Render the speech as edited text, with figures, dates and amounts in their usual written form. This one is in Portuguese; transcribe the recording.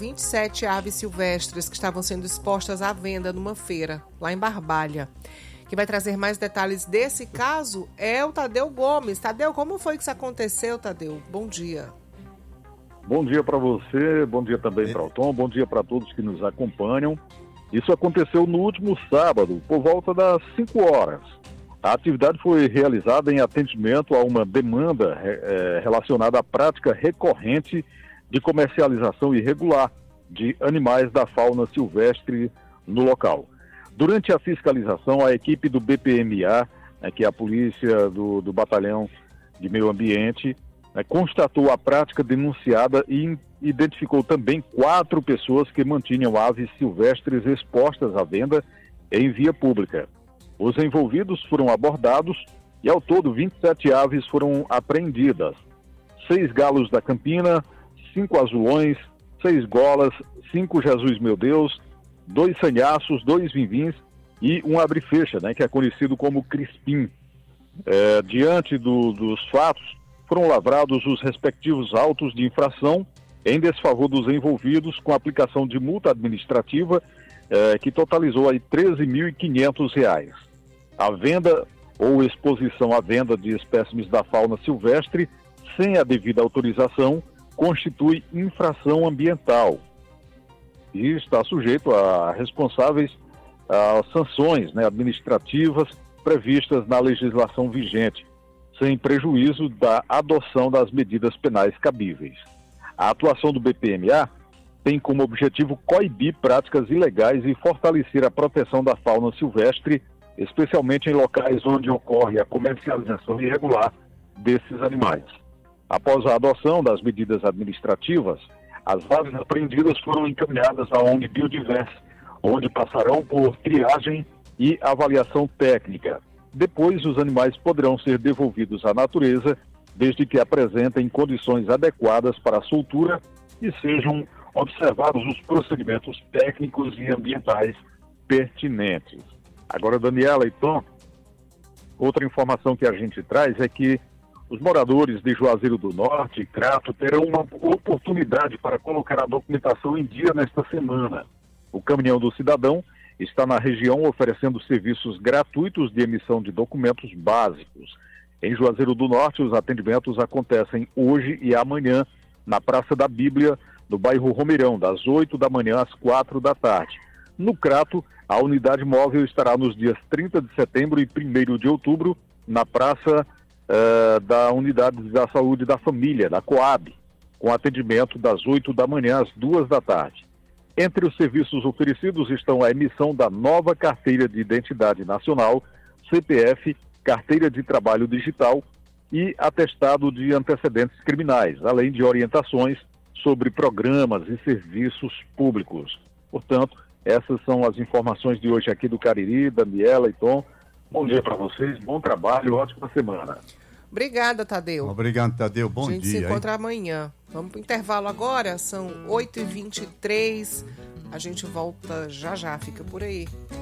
27 aves silvestres que estavam sendo expostas à venda numa feira, lá em Barbalha. Quem vai trazer mais detalhes desse caso é o Tadeu Gomes. Tadeu, como foi que isso aconteceu, Tadeu? Bom dia. Bom dia para você, bom dia também para o Tom, bom dia para todos que nos acompanham. Isso aconteceu no último sábado, por volta das 5 horas. A atividade foi realizada em atendimento a uma demanda relacionada à prática recorrente de comercialização irregular de animais da fauna silvestre no local. Durante a fiscalização, a equipe do BPMA, que é a polícia do Batalhão de Meio Ambiente, constatou a prática denunciada e identificou também 4 pessoas que mantinham aves silvestres expostas à venda em via pública. Os envolvidos foram abordados e, ao todo, 27 aves foram apreendidas. 6 galos da Campina, 5 azulões, 6 golas, 5 Jesus Meu Deus, 2 sanhaços, 2 vinvins e um abre-fecha, que é conhecido como crispim. Diante dos fatos, foram lavrados os respectivos autos de infração em desfavor dos envolvidos, com aplicação de multa administrativa que totalizou aí R$13.500. A venda ou exposição à venda de espécimes da fauna silvestre sem a devida autorização constitui infração ambiental e está sujeito a responsáveis a sanções administrativas previstas na legislação vigente, sem prejuízo da adoção das medidas penais cabíveis. A atuação do BPMA tem como objetivo coibir práticas ilegais e fortalecer a proteção da fauna silvestre, especialmente em locais onde ocorre a comercialização irregular desses animais. Após a adoção das medidas administrativas, as aves apreendidas foram encaminhadas à ONG Biodiverse, onde passarão por triagem e avaliação técnica. Depois, os animais poderão ser devolvidos à natureza, desde que apresentem condições adequadas para a soltura e sejam observados os procedimentos técnicos e ambientais pertinentes. Agora, Daniela e Tom, outra informação que a gente traz é que os moradores de Juazeiro do Norte e Crato terão uma oportunidade para colocar a documentação em dia nesta semana. O Caminhão do Cidadão está na região oferecendo serviços gratuitos de emissão de documentos básicos. Em Juazeiro do Norte, os atendimentos acontecem hoje e amanhã na Praça da Bíblia, no bairro Romeirão, das 8 da manhã às 4 da tarde. No Crato, a unidade móvel estará nos dias 30 de setembro e 1º de outubro na Praça da Unidade da Saúde da Família, da Coab, com atendimento das 8 da manhã às 2 da tarde. Entre os serviços oferecidos estão a emissão da nova Carteira de Identidade Nacional, CPF, Carteira de Trabalho Digital e atestado de antecedentes criminais, além de orientações sobre programas e serviços públicos. Portanto, essas são as informações de hoje aqui do Cariri, Daniela e Tom. Bom dia para vocês, bom trabalho, ótima semana. Obrigada, Tadeu. Obrigado, Tadeu, bom dia. A gente se encontra amanhã. Vamos para o intervalo agora, são 8h23. A gente volta já, fica por aí.